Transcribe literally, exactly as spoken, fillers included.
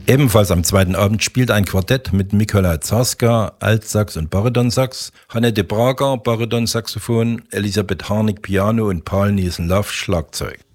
Ebenfalls am zweiten Abend spielt ein Quartett mit Mikołaj Zarska, Altsax und Baritonsax, Hanne de Brager, Baritonsaxophon, Elisabeth Harnik, Piano und Paul Niesen-Laff, Schlagzeug.